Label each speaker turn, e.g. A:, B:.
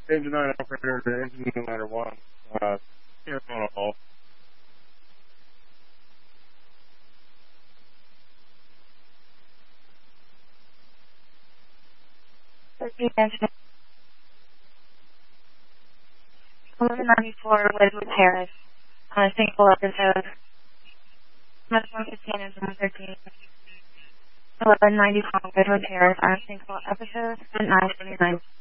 A: Engine 9 operator to engine 901. Here on a hall.
B: Engine 1194 with repairs on a single episode. That's 115 and 113. 1194 with repairs on a single episode at 929.